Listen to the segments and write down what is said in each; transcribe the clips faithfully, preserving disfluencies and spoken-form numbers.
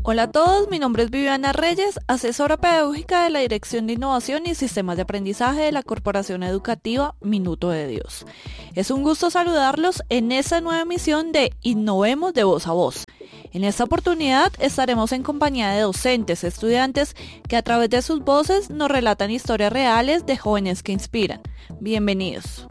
Hola a todos, mi nombre es Viviana Reyes, asesora pedagógica de la Dirección de Innovación y Sistemas de Aprendizaje de la Corporación Educativa Minuto de Dios. Es un gusto saludarlos en esta nueva emisión de Innovemos de Voz a Voz. En esta oportunidad estaremos en compañía de docentes, estudiantes que a través de sus voces nos relatan historias reales de jóvenes que inspiran. Bienvenidos.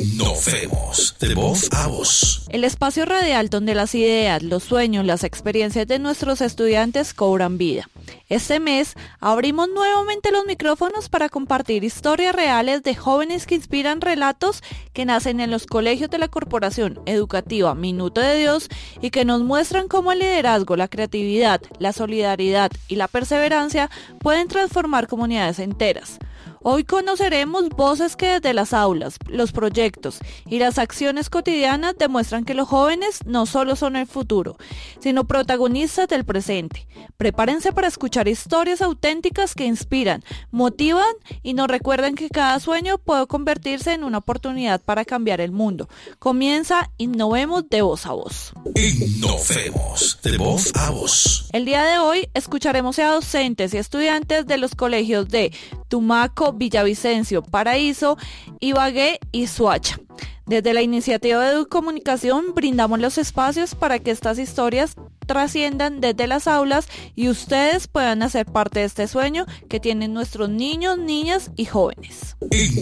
Innovemos de Voz a Voz. El espacio radial donde las ideas, los sueños, las experiencias de nuestros estudiantes cobran vida. Este mes abrimos nuevamente los micrófonos para compartir historias reales de jóvenes que inspiran relatos que nacen en los colegios de la Corporación Educativa Minuto de Dios y que nos muestran cómo el liderazgo, la creatividad, la solidaridad y la perseverancia pueden transformar comunidades enteras. Hoy conoceremos voces que desde las aulas, los proyectos y las acciones cotidianas demuestran que los jóvenes no solo son el futuro, sino protagonistas del presente. Prepárense para escuchar historias auténticas que inspiran, motivan y nos recuerdan que cada sueño puede convertirse en una oportunidad para cambiar el mundo. Comienza Innovemos de Voz a Voz. Innovemos de Voz a Voz. El día de hoy escucharemos a docentes y estudiantes de los colegios de Tumaco, Villavicencio, Paraíso, Ibagué y Soacha. Desde la iniciativa de Educomunicación brindamos los espacios para que estas historias trasciendan desde las aulas y ustedes puedan hacer parte de este sueño que tienen nuestros niños, niñas y jóvenes.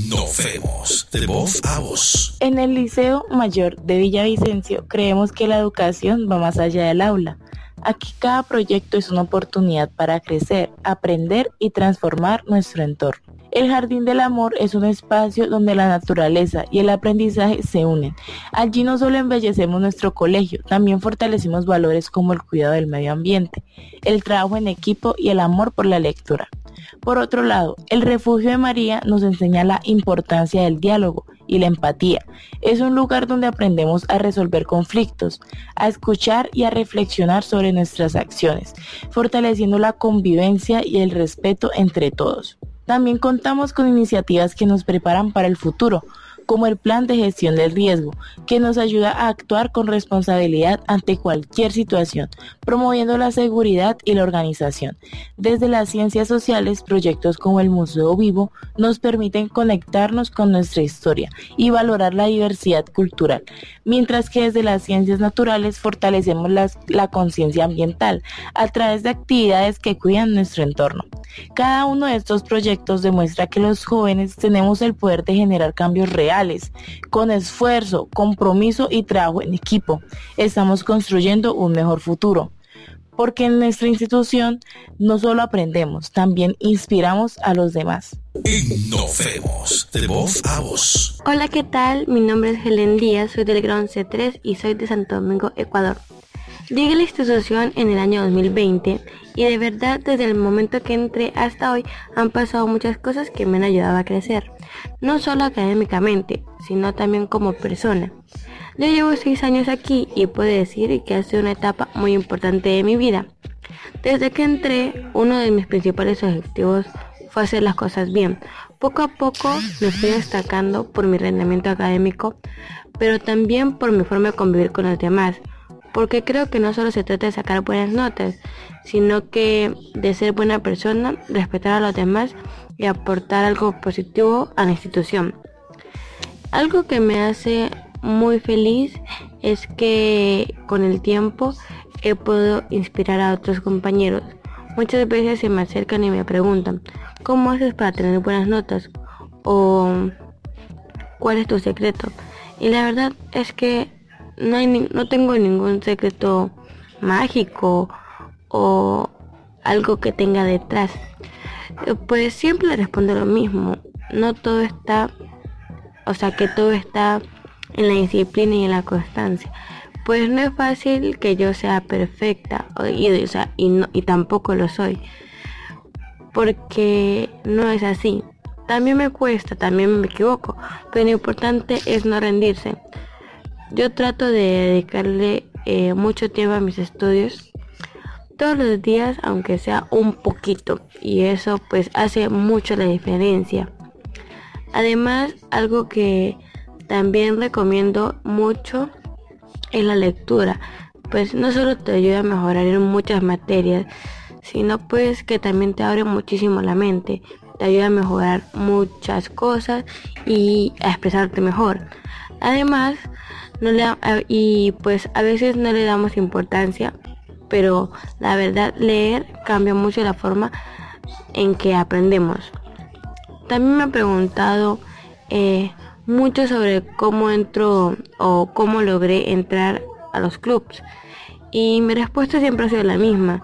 Innovemos de Voz a Voz. En el Liceo Mayor de Villavicencio creemos que la educación va más allá del aula. Aquí cada proyecto es una oportunidad para crecer, aprender y transformar nuestro entorno. El Jardín del Amor es un espacio donde la naturaleza y el aprendizaje se unen. Allí no solo embellecemos nuestro colegio, también fortalecemos valores como el cuidado del medio ambiente, el trabajo en equipo y el amor por la lectura. Por otro lado, el Refugio de María nos enseña la importancia del diálogo y la empatía. Es un lugar donde aprendemos a resolver conflictos, a escuchar y a reflexionar sobre nuestras acciones, fortaleciendo la convivencia y el respeto entre todos. También contamos con iniciativas que nos preparan para el futuro, como el Plan de Gestión del Riesgo, que nos ayuda a actuar con responsabilidad ante cualquier situación, promoviendo la seguridad y la organización. Desde las ciencias sociales, proyectos como el Museo Vivo nos permiten conectarnos con nuestra historia y valorar la diversidad cultural, mientras que desde las ciencias naturales fortalecemos la, la conciencia ambiental a través de actividades que cuidan nuestro entorno. Cada uno de estos proyectos demuestra que los jóvenes tenemos el poder de generar cambios reales. Con esfuerzo, compromiso y trabajo en equipo, estamos construyendo un mejor futuro. Porque en nuestra institución no solo aprendemos, también inspiramos a los demás. Innovemos de Voz a Voz. Hola, ¿qué tal? Mi nombre es Helen Díaz, soy del grado C tres y soy de Santo Domingo, Ecuador. Llegué a la institución en el año dos mil veinte y de verdad desde el momento que entré hasta hoy han pasado muchas cosas que me han ayudado a crecer, no solo académicamente, sino también como persona. Yo llevo seis años aquí y puedo decir que ha sido una etapa muy importante de mi vida. Desde que entré, uno de mis principales objetivos fue hacer las cosas bien. Poco a poco me estoy destacando por mi rendimiento académico, pero también por mi forma de convivir con los demás. Porque creo que no solo se trata de sacar buenas notas, sino que de ser buena persona, respetar a los demás y aportar algo positivo a la institución. Algo que me hace muy feliz es que con el tiempo he podido inspirar a otros compañeros. Muchas veces se me acercan y me preguntan, ¿cómo haces para tener buenas notas? O ¿cuál es tu secreto? Y la verdad es que No, hay ni, no tengo ningún secreto mágico o algo que tenga detrás. Pues siempre respondo lo mismo. No todo está, o sea que todo está en la disciplina y en la constancia. Pues no es fácil que yo sea perfecta y, o sea, y, no, y tampoco lo soy. Porque no es así. También me cuesta, también me equivoco. Pero lo importante es no rendirse. Yo trato de dedicarle eh, mucho tiempo a mis estudios todos los días, aunque sea un poquito, y eso pues hace mucho la diferencia. Además, algo que también recomiendo mucho es la lectura. pues no solo te ayuda a mejorar en muchas materias, sino pues que también te abre muchísimo la mente, te ayuda a mejorar muchas cosas y a expresarte mejor. Además, no le, y pues a veces no le damos importancia, pero la verdad leer cambia mucho la forma en que aprendemos. También me he preguntado eh, mucho sobre cómo entro o cómo logré entrar a los clubs, y mi respuesta siempre ha sido la misma: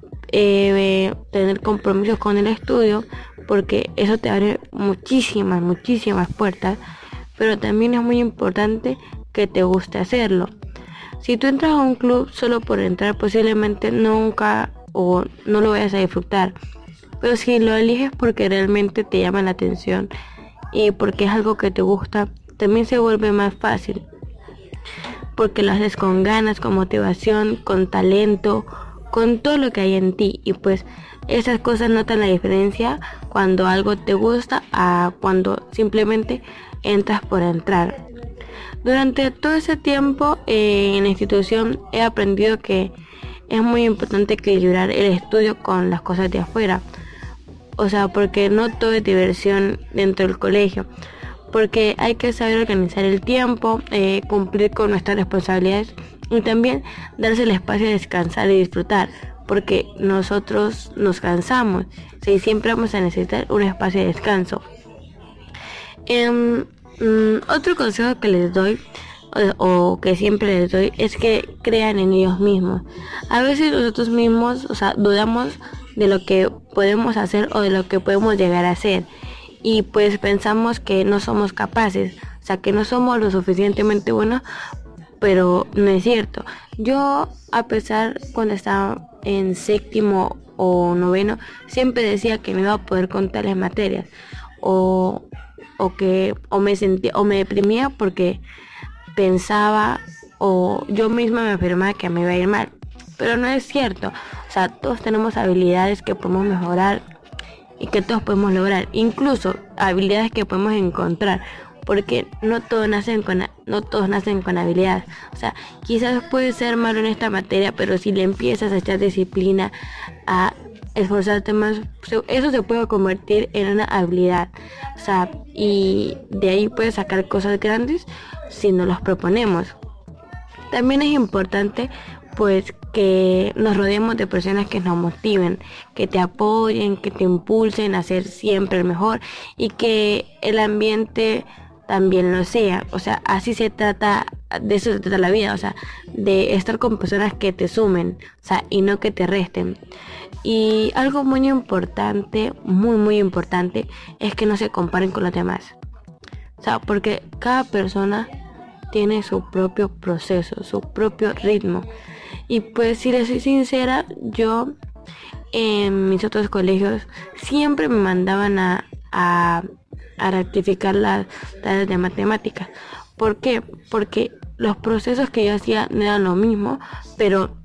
eh, tener compromisos con el estudio, porque eso te abre muchísimas, muchísimas puertas, pero también es muy importante que te guste hacerlo. Si tú entras a un club solo por entrar, posiblemente nunca o no lo vayas a disfrutar, pero si lo eliges porque realmente te llama la atención y porque es algo que te gusta, también se vuelve más fácil, porque lo haces con ganas, con motivación, con talento, con todo lo que hay en ti, y pues esas cosas notan la diferencia cuando algo te gusta a cuando simplemente entras por entrar. Durante todo ese tiempo eh, en la institución he aprendido que es muy importante equilibrar el estudio con las cosas de afuera, o sea, porque no todo es diversión dentro del colegio, porque hay que saber organizar el tiempo, eh, cumplir con nuestras responsabilidades y también darse el espacio de descansar y disfrutar, porque nosotros nos cansamos, y siempre vamos a necesitar un espacio de descanso. Eh, mm, otro consejo que les doy o, o que siempre les doy es que crean en ellos mismos. A veces nosotros mismos, o sea, dudamos de lo que podemos hacer o de lo que podemos llegar a hacer, y pues pensamos que no somos capaces, o sea, que no somos lo suficientemente buenos, pero no es cierto. Yo, a pesar, cuando estaba en séptimo o noveno, siempre decía que no iba a poder con tales materias, o, o que o me sentía o me deprimía porque pensaba o yo misma me afirmaba que me iba a ir mal, pero no es cierto. O sea, todos tenemos habilidades que podemos mejorar y que todos podemos lograr, incluso habilidades que podemos encontrar, porque no todos nacen con no todos nacen con habilidades. O sea, quizás puedes ser malo en esta materia, pero si le empiezas a echar disciplina, a esforzarte más, eso se puede convertir en una habilidad. O sea, y de ahí puedes sacar cosas grandes si nos los proponemos. También es importante pues que nos rodeemos de personas que nos motiven, que te apoyen, que te impulsen a ser siempre el mejor, y que el ambiente también lo sea. O sea, así se trata, de eso se trata la vida, o sea, de estar con personas que te sumen, o sea, y no que te resten. Y algo muy importante, muy muy importante, es que no se comparen con los demás. O sea, porque cada persona tiene su propio proceso, su propio ritmo. Y pues, si les soy sincera, yo en mis otros colegios siempre me mandaban a, a, a rectificar las tareas de matemáticas. ¿Por qué? Porque los procesos que yo hacía no eran lo mismo, pero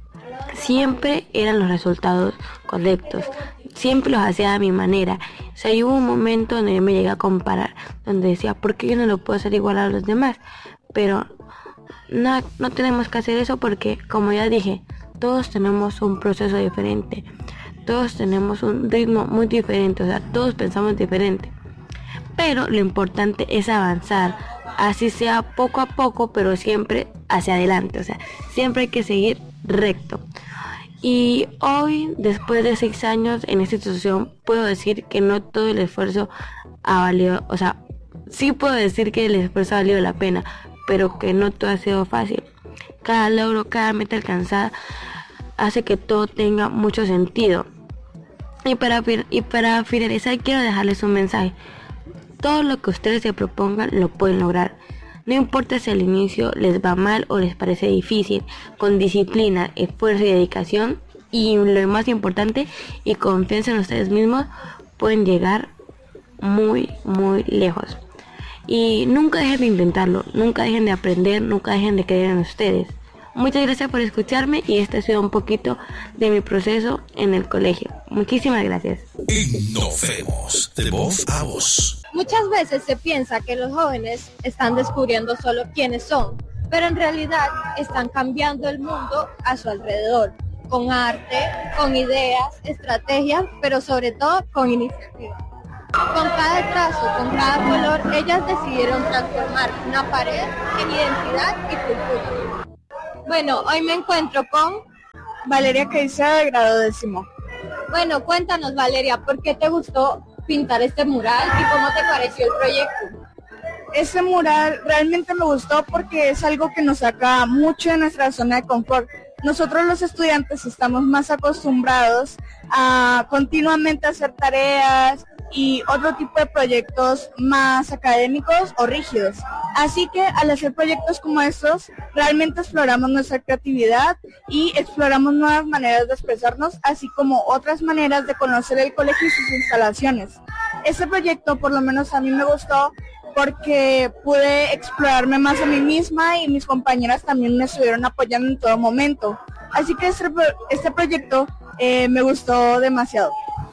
siempre eran los resultados correctos. Siempre los hacía a mi manera. O sea, hubo un momento donde yo me llegué a comparar, donde decía, ¿por qué yo no lo puedo hacer igual a los demás? Pero no, no tenemos que hacer eso, porque, como ya dije, todos tenemos un proceso diferente, todos tenemos un ritmo muy diferente, o sea, todos pensamos diferente, pero lo importante es avanzar, así sea poco a poco, pero siempre hacia adelante. O sea, siempre hay que seguir recto. Y hoy, después de seis años en esta institución, puedo decir que no todo el esfuerzo ha valido, o sea, sí puedo decir que el esfuerzo ha valido la pena, pero que no todo ha sido fácil. Cada logro, cada meta alcanzada hace que todo tenga mucho sentido. Y para, y para finalizar, quiero dejarles un mensaje. Todo lo que ustedes se propongan lo pueden lograr. No importa si al inicio les va mal o les parece difícil, con disciplina, esfuerzo y dedicación, y lo más importante, y confianza en ustedes mismos, pueden llegar muy, muy lejos. Y nunca dejen de intentarlo, nunca dejen de aprender, nunca dejen de creer en ustedes. Muchas gracias por escucharme, y este ha sido un poquito de mi proceso en el colegio. Muchísimas gracias. Innovemos de voz a voz. Muchas veces se piensa que los jóvenes están descubriendo solo quiénes son, pero en realidad están cambiando el mundo a su alrededor, con arte, con ideas, estrategias, pero sobre todo con iniciativa. Con cada trazo, con cada color, ellas decidieron transformar una pared en identidad y cultura. Bueno, hoy me encuentro con Valeria Caicedo, de grado décimo. Bueno, cuéntanos, Valeria, ¿por qué te gustó pintar este mural y cómo te pareció el proyecto? Este mural realmente me gustó porque es algo que nos saca mucho de nuestra zona de confort. Nosotros los estudiantes estamos más acostumbrados a continuamente hacer tareas y otro tipo de proyectos más académicos o rígidos. Así que al hacer proyectos como estos, realmente exploramos nuestra creatividad y exploramos nuevas maneras de expresarnos, así como otras maneras de conocer el colegio y sus instalaciones. Este proyecto, por lo menos a mí me gustó, porque pude explorarme más a mí misma y mis compañeras también me estuvieron apoyando en todo momento. Así que este, este proyecto eh, me gustó demasiado.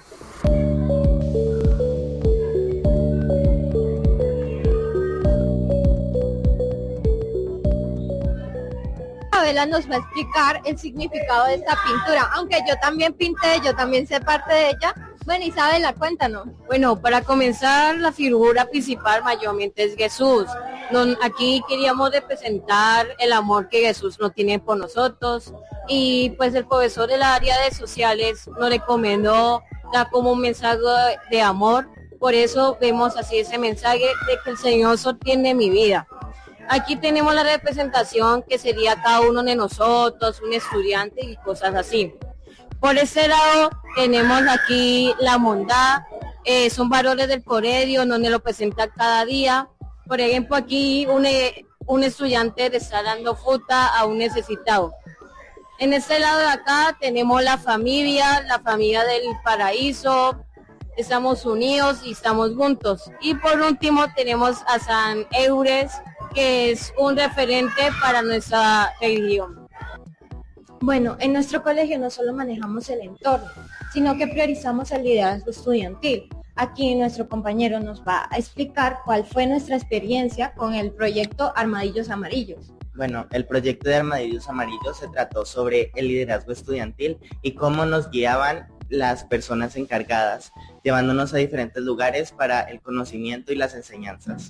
Isabela nos va a explicar el significado de esta pintura, aunque yo también pinté, yo también sé parte de ella. Bueno, Isabela, cuéntanos. Bueno, para comenzar, la figura principal mayormente es Jesús. Nos, aquí queríamos representar el amor que Jesús nos tiene por nosotros, y pues el profesor de la área de sociales nos recomendó dar como un mensaje de amor. Por eso vemos así ese mensaje de que el Señor sostiene mi vida. Aquí tenemos la representación que sería cada uno de nosotros, un estudiante y cosas así. Por ese lado tenemos aquí la bondad, eh, son valores del colegio donde lo presentan cada día. Por ejemplo, aquí un, un estudiante le está dando fruta a un necesitado. En este lado de acá tenemos la familia, la familia del paraíso, estamos unidos y estamos juntos. Y por último tenemos a San Eures, que es un referente para nuestra religión. Bueno, en nuestro colegio no solo manejamos el entorno, sino que priorizamos el liderazgo estudiantil. Aquí nuestro compañero nos va a explicar cuál fue nuestra experiencia con el proyecto Armadillos Amarillos. Bueno, el proyecto de Armadillos Amarillos se trató sobre el liderazgo estudiantil y cómo nos guiaban las personas encargadas, llevándonos a diferentes lugares para el conocimiento y las enseñanzas.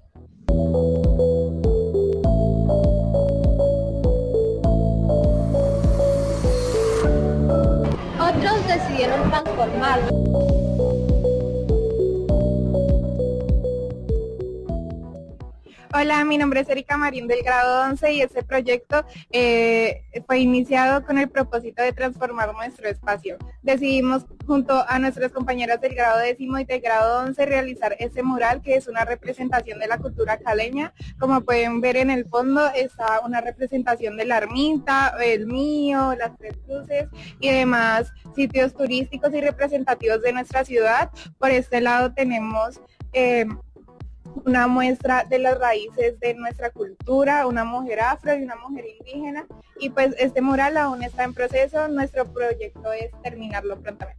Otros decidieron transformarlo. Hola, mi nombre es Erika Marín del grado once y este proyecto eh, fue iniciado con el propósito de transformar nuestro espacio. Decidimos junto a nuestras compañeras del grado décimo y del grado once realizar este mural, que es una representación de la cultura caleña. Como pueden ver en el fondo está una representación de la ermita, el mío, las tres cruces y demás sitios turísticos y representativos de nuestra ciudad. Por este lado tenemos eh, una muestra de las raíces de nuestra cultura, una mujer afro y una mujer indígena, y pues este mural aún está en proceso. Nuestro proyecto es terminarlo prontamente.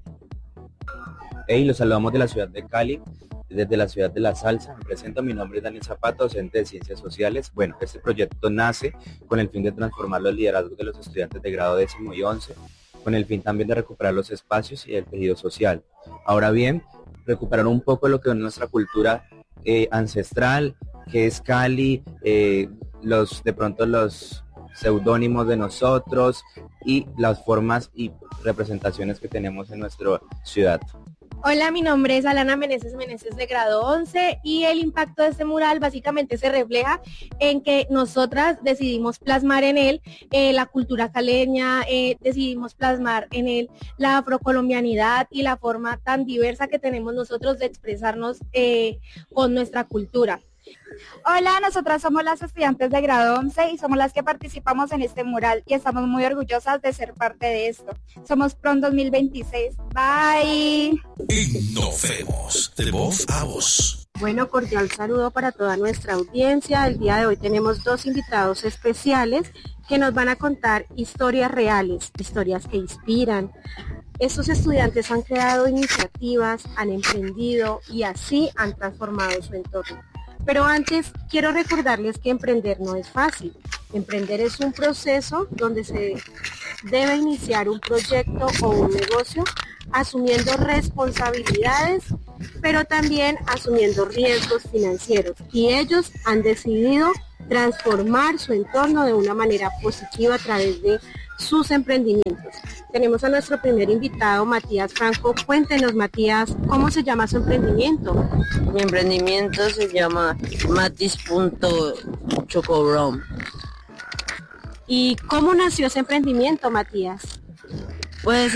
Hey, los saludamos de la ciudad de Cali, desde la ciudad de La Salsa. Me presento, mi nombre es Daniel Zapata, docente de Ciencias Sociales. Bueno, este proyecto nace con el fin de transformar los liderazgos de los estudiantes de grado décimo y once, con el fin también de recuperar los espacios y el tejido social. Ahora bien, recuperar un poco lo que es nuestra cultura Eh, ancestral, que es Cali, eh, los de pronto los seudónimos de nosotros y las formas y representaciones que tenemos en nuestra ciudad. Hola, mi nombre es Alana Meneses Meneses de grado once y el impacto de este mural básicamente se refleja en que nosotras decidimos plasmar en él eh, la cultura caleña, eh, decidimos plasmar en él la afrocolombianidad y la forma tan diversa que tenemos nosotros de expresarnos eh, con nuestra cultura. Hola, nosotras somos las estudiantes de grado once y somos las que participamos en este mural y estamos muy orgullosas de ser parte de esto. Somos Prom dos mil veintiséis. Bye. Innovemos de voz a voz. Bueno, cordial saludo para toda nuestra audiencia. El día de hoy tenemos dos invitados especiales que nos van a contar historias reales, historias que inspiran. Estos estudiantes han creado iniciativas, han emprendido y así han transformado su entorno. Pero antes quiero recordarles que emprender no es fácil. Emprender es un proceso donde se debe iniciar un proyecto o un negocio asumiendo responsabilidades, pero también asumiendo riesgos financieros. Y ellos han decidido transformar su entorno de una manera positiva a través de sus emprendimientos. Tenemos a nuestro primer invitado, Matías Franco. Cuéntenos, Matías, ¿cómo se llama su emprendimiento? Mi emprendimiento se llama matis.chocobrom. ¿Y cómo nació ese emprendimiento, Matías? Pues